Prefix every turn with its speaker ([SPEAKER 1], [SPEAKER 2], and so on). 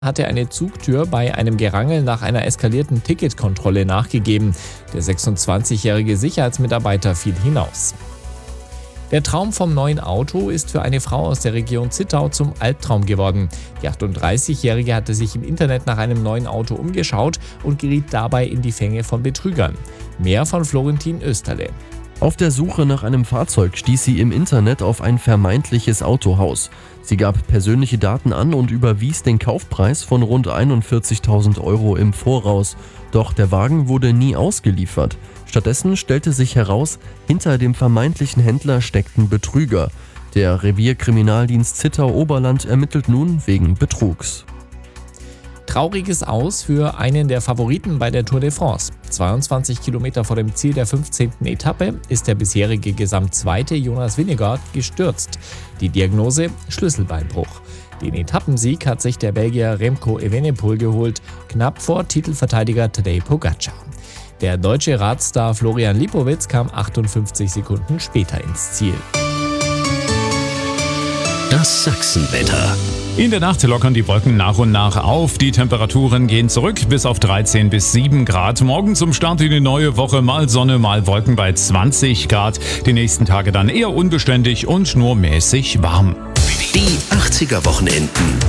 [SPEAKER 1] hatte eine Zugtür bei einem Gerangel nach einer eskalierten Ticketkontrolle nachgegeben. Der 26-jährige Sicherheitsmitarbeiter fiel hinaus. Der Traum vom neuen Auto ist für eine Frau aus der Region Zittau zum Albtraum geworden. Die 38-Jährige hatte sich im Internet nach einem neuen Auto umgeschaut und geriet dabei in die Fänge von Betrügern. Mehr von Florentin Österle.
[SPEAKER 2] Auf der Suche nach einem Fahrzeug stieß sie im Internet auf ein vermeintliches Autohaus. Sie gab persönliche Daten an und überwies den Kaufpreis von rund 41.000 € im Voraus. Doch der Wagen wurde nie ausgeliefert. Stattdessen stellte sich heraus, hinter dem vermeintlichen Händler steckten Betrüger. Der Revierkriminaldienst Zittau-Oberland ermittelt nun wegen Betrugs.
[SPEAKER 1] Trauriges Aus für einen der Favoriten bei der Tour de France. 22 Kilometer vor dem Ziel der 15. Etappe ist der bisherige Gesamtzweite Jonas Vingegaard gestürzt. Die Diagnose: Schlüsselbeinbruch. Den Etappensieg hat sich der Belgier Remco Evenepoel geholt, knapp vor Titelverteidiger Tadej Pogačar. Der deutsche Radstar Florian Lipowitz kam 58 Sekunden später ins Ziel.
[SPEAKER 3] Das Sachsenwetter.
[SPEAKER 4] In der Nacht lockern die Wolken nach und nach auf. Die Temperaturen gehen zurück bis auf 13 bis 7 Grad. Morgen zum Start in die neue Woche mal Sonne, mal Wolken bei 20 Grad. Die nächsten Tage dann eher unbeständig und nur mäßig warm.
[SPEAKER 3] Die 80er Wochenenden.